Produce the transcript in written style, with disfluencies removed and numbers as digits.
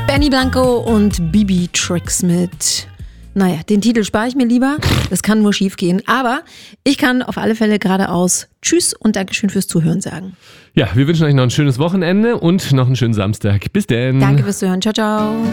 Benny Blanco und Bibi Tricks mit... Naja, den Titel spare ich mir lieber. Das kann nur schief gehen. Aber ich kann auf alle Fälle geradeaus Tschüss und Dankeschön fürs Zuhören sagen. Ja, wir wünschen euch noch ein schönes Wochenende und noch einen schönen Samstag. Bis denn. Danke fürs Zuhören. Ciao, ciao.